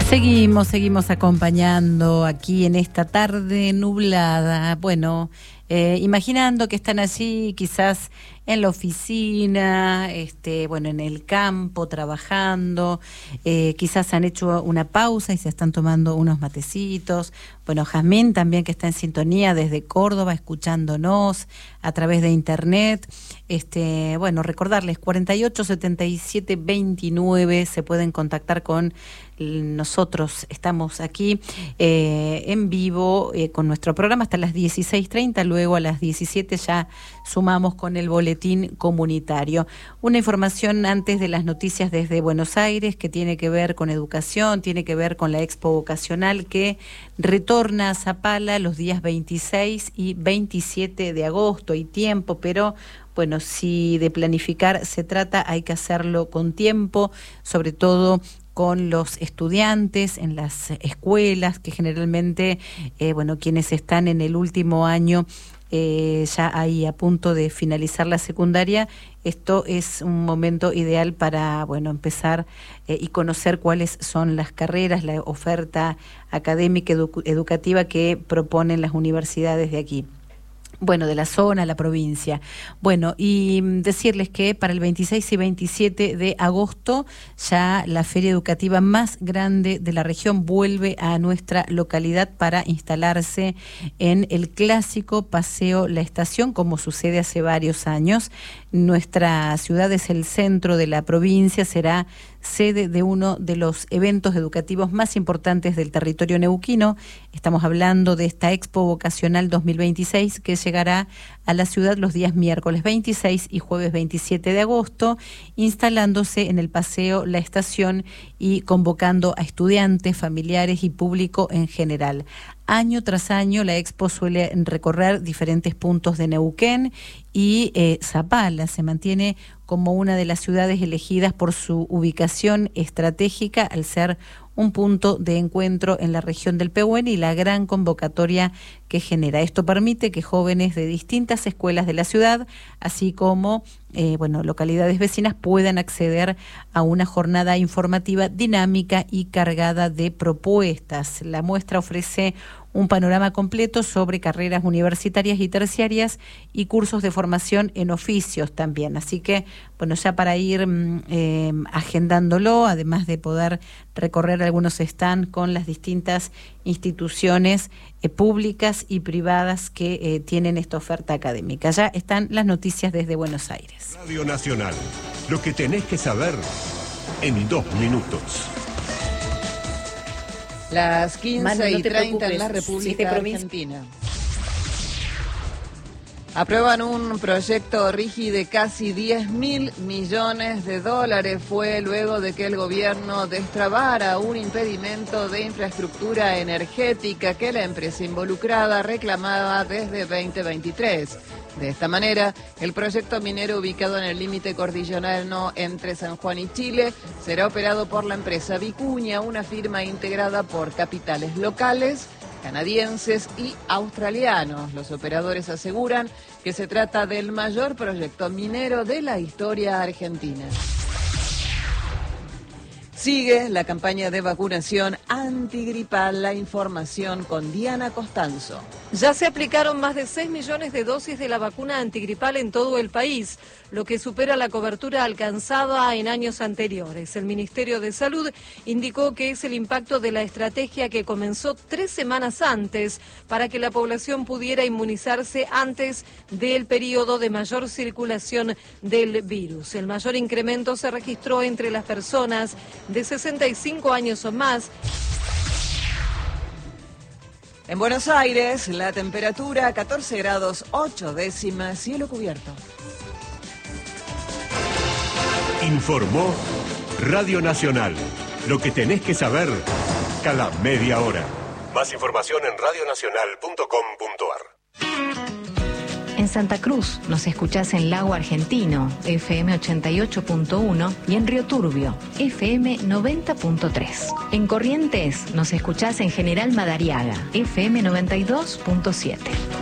Seguimos acompañando aquí en esta tarde nublada. Bueno, imaginando que están allí quizás en la oficina, bueno, en el campo trabajando, quizás han hecho una pausa y se están tomando unos matecitos. Bueno, Jazmín también, que está en sintonía desde Córdoba, escuchándonos a través de internet. Bueno, recordarles 48 77 29 se pueden contactar con nosotros. Estamos aquí en vivo con nuestro programa hasta las 16:30, luego a las 17 ya sumamos con el boletín comunitario. Una información antes de las noticias desde Buenos Aires que tiene que ver con educación, tiene que ver con la Expo Vocacional que retorna a Zapala los días 26 y 27 de agosto. Hay tiempo, pero bueno, si de planificar se trata, hay que hacerlo con tiempo, sobre todo con los estudiantes en las escuelas, que generalmente, bueno, quienes están en el último año, ya ahí a punto de finalizar la secundaria, esto es un momento ideal para, bueno, empezar y conocer cuáles son las carreras, la oferta académica educativa que proponen las universidades de aquí. Bueno, de la zona, la provincia. Bueno, y decirles que para el 26 y 27 de agosto ya la feria educativa más grande de la región vuelve a nuestra localidad para instalarse en el clásico Paseo La Estación, como sucede hace varios años. Nuestra ciudad es el centro de la provincia, será sede de uno de los eventos educativos más importantes del territorio neuquino. Estamos hablando de esta Expo Vocacional 2026 que llegará a la ciudad los días miércoles 26 y jueves 27 de agosto, instalándose en el Paseo La Estación y convocando a estudiantes, familiares y público en general. Año tras año la Expo suele recorrer diferentes puntos de Neuquén y Zapala se mantiene como una de las ciudades elegidas por su ubicación estratégica al ser un punto de encuentro en la región del Pehuen y la gran convocatoria que genera. Esto permite que jóvenes de distintas escuelas de la ciudad, así como bueno, localidades vecinas, puedan acceder a una jornada informativa dinámica y cargada de propuestas. La muestra ofrece un panorama completo sobre carreras universitarias y terciarias y cursos de formación en oficios también. Así que, bueno, ya para ir agendándolo, además de poder recorrer algunos stands con las distintas instituciones públicas y privadas que tienen esta oferta académica. Ya están las noticias desde Buenos Aires. Radio Nacional, lo que tenés que saber en 2 minutos. Las 15:30 en la si República Argentina. Aprueban un proyecto RIGI de casi 10.000 millones de dólares. Fue luego de que el gobierno destrabara un impedimento de infraestructura energética que la empresa involucrada reclamaba desde 2023. De esta manera, el proyecto minero ubicado en el límite cordillerano entre San Juan y Chile será operado por la empresa Vicuña, una firma integrada por capitales locales, canadienses y australianos. Los operadores aseguran que se trata del mayor proyecto minero de la historia argentina. Sigue la campaña de vacunación antigripal. La información con Diana Costanzo. Ya se aplicaron más de 6 millones de dosis de la vacuna antigripal en todo el país, lo que supera la cobertura alcanzada en años anteriores. El Ministerio de Salud indicó que es el impacto de la estrategia que comenzó 3 semanas antes para que la población pudiera inmunizarse antes del periodo de mayor circulación del virus. El mayor incremento se registró entre las personas de 65 años o más. En Buenos Aires, la temperatura 14 grados 8 décimas, cielo cubierto. Informó Radio Nacional, lo que tenés que saber cada media hora. Más información en radionacional.com.ar. En Santa Cruz nos escuchás en Lago Argentino, FM 88.1 y en Río Turbio, FM 90.3. En Corrientes nos escuchás en General Madariaga, FM 92.7.